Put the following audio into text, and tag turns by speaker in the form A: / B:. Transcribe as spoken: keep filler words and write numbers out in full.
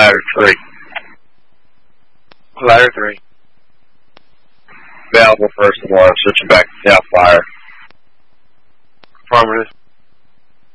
A: Ladder three.
B: Ladder three.
A: Available first and one, switching back to South Fire.